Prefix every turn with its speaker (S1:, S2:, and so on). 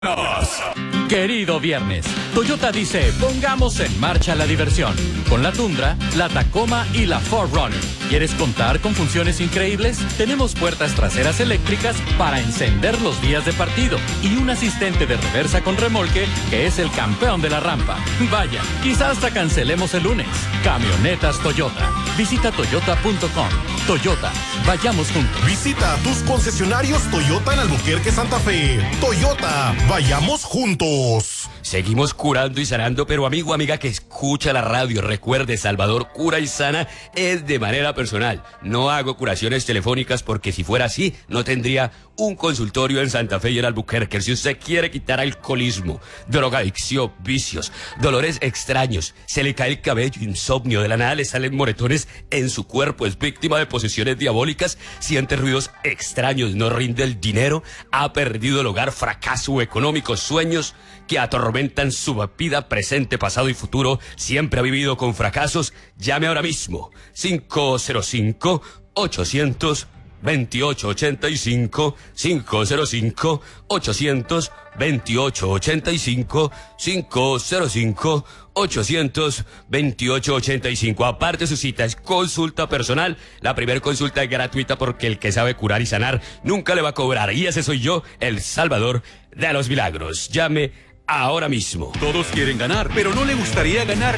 S1: Querido viernes, Toyota dice, pongamos en marcha la diversión. Con la Tundra, la Tacoma y la 4Runner. ¿Quieres contar con funciones increíbles? Tenemos puertas traseras eléctricas para encender los días de partido y un asistente de reversa con remolque que es el campeón de la rampa. Vaya, quizás hasta cancelemos el lunes. Camionetas Toyota. Visita toyota.com. Toyota, vayamos juntos.
S2: Visita tus concesionarios Toyota en Albuquerque, Santa Fe. Toyota, vayamos juntos.
S3: Seguimos curando y sanando, pero amigo, amiga que escucha la radio, recuerde, Salvador Cura y Sana es de manera personal. No hago curaciones telefónicas porque si fuera así, no tendría un consultorio en Santa Fe y en Albuquerque. Si usted quiere quitar alcoholismo, drogadicción, vicios, dolores extraños, se le cae el cabello, insomnio, de la nada le salen moretones en su cuerpo, es víctima de posesiones diabólicas, siente ruidos extraños, no rinde el dinero, ha perdido el hogar, fracaso económico, sueños que atormentan su vida, presente, pasado y futuro, siempre ha vivido con fracasos, llame ahora mismo, 505-828-85, 505-828-85, 505-828-85. Aparte su cita es consulta personal, la primera consulta es gratuita porque el que sabe curar y sanar nunca le va a cobrar, y ese soy yo, el Salvador de los Milagros. Llame ahora mismo.
S4: Todos quieren ganar, pero no le gustaría ganar